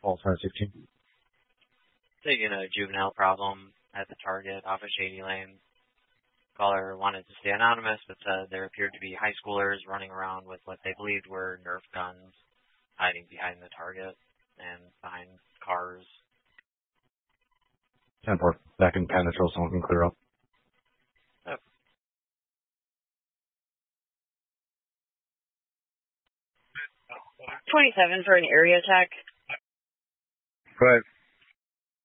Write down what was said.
Paul 516. Taking a juvenile problem at the Target off of Shady Lane. Caller wanted to stay anonymous, but said there appeared to be high schoolers running around with what they believed were Nerf guns, hiding behind the Target and behind cars. 10-4. Back in Pen until someone can clear up. Yep. 27 for an area attack. Go ahead.